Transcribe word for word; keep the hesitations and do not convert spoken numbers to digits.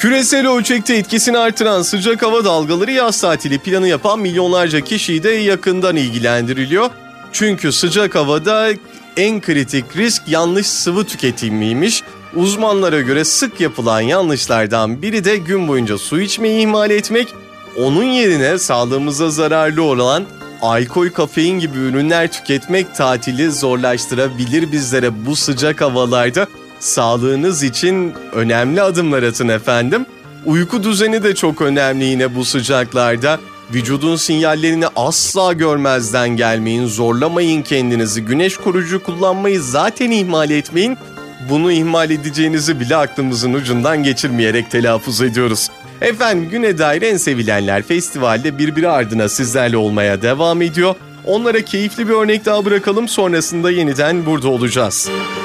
Küresel ölçekte etkisini artıran sıcak hava dalgaları yaz tatili planı yapan milyonlarca kişiyi de yakından ilgilendiriliyor. Çünkü sıcak havada en kritik risk yanlış sıvı tüketimiymiş. Uzmanlara göre sık yapılan yanlışlardan biri de gün boyunca su içmeyi ihmal etmek. Onun yerine sağlığımıza zararlı olan alkol, kafein gibi ürünler tüketmek tatili zorlaştırabilir bizlere bu sıcak havalarda. Sağlığınız için önemli adımlar atın efendim. Uyku düzeni de çok önemli yine bu sıcaklarda. Vücudun sinyallerini asla görmezden gelmeyin, zorlamayın kendinizi. Güneş koruyucu kullanmayı zaten ihmal etmeyin. Bunu ihmal edeceğinizi bile aklımızın ucundan geçirmeyerek telaffuz ediyoruz. Efendim, Güne Dair En Sevilenler Festival'de birbiri ardına sizlerle olmaya devam ediyor. Onlara keyifli bir örnek daha bırakalım, sonrasında yeniden burada olacağız.